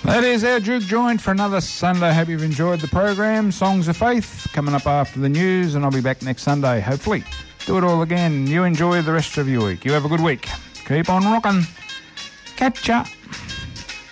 That is our Duke joint for another Sunday. Hope you've enjoyed the program. Songs of Faith coming up after the news, and I'll be back next Sunday, hopefully. Do it all again. You enjoy the rest of your week. You have a good week. Keep on rocking. Catch ya.